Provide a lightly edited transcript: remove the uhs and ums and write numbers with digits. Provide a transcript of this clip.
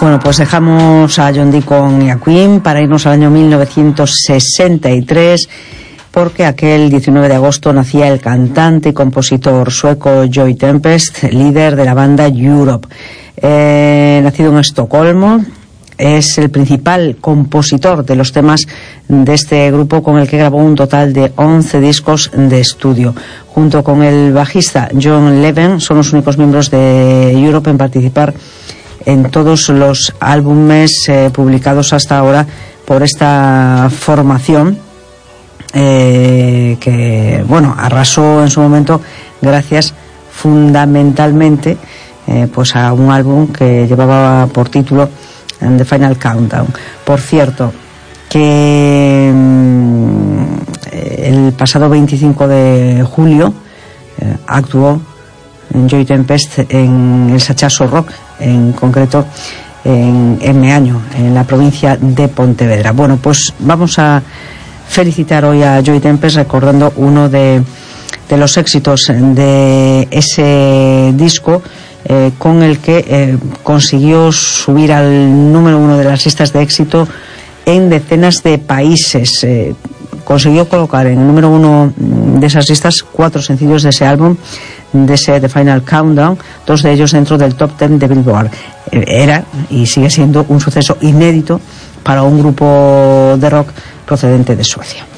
Bueno, pues dejamos a John Deacon y a Queen para irnos al año 1963, porque aquel 19 de agosto nacía el cantante y compositor sueco Joey Tempest, líder de la banda Europe. Nacido en Estocolmo, es el principal compositor de los temas de este grupo, con el que grabó un total de 11 discos de estudio. Junto con el bajista John Leven, son los únicos miembros de Europe en participar en todos los álbumes publicados hasta ahora por esta formación, que bueno, arrasó en su momento gracias fundamentalmente pues a un álbum que llevaba por título The Final Countdown. Por cierto, que el pasado 25 de julio actuó Joey Tempest en el Sachazo Rock, en concreto en Meaño, en la provincia de Pontevedra. Bueno, pues vamos a felicitar hoy a Joey Tempest recordando uno de los éxitos de ese disco, con el que consiguió subir al número 1 de las listas de éxito en decenas de países. Consiguió colocar en el número 1 de esas listas 4 sencillos de ese álbum, de ese The Final Countdown, 2 de ellos dentro del top 10 de Billboard. Era y sigue siendo un suceso inédito para un grupo de rock procedente de Suecia.